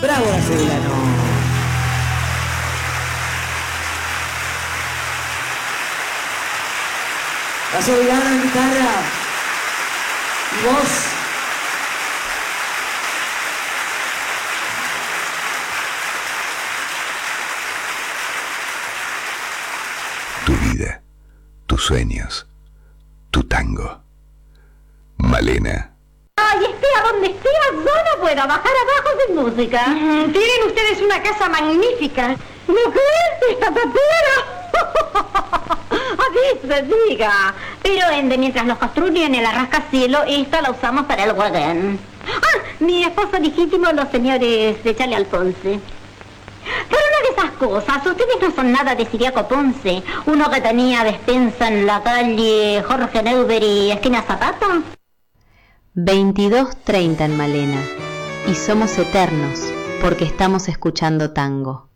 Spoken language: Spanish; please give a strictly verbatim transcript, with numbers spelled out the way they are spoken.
Bravo la Sevillano. La Sevillano en guitarra. Y voz. Tu vida, tus sueños, tu tango. Malena. Ay, esté a donde esté, yo no puedo bajar abajo sin música. Mm, tienen ustedes una casa magnífica. ¿No crees, patatero? Así se diga. Pero Ende, mientras los construyen en el rascacielos, esta la usamos para el guagán. Ah, mi esposo legítimo, los señores de Charlie Alfonse. Pero una de esas cosas, ustedes no son nada de Siriaco Ponce, uno que tenía despensa en la calle Jorge Newbery, esquina Zapata. veintidós treinta en Malena, y somos eternos porque estamos escuchando tango.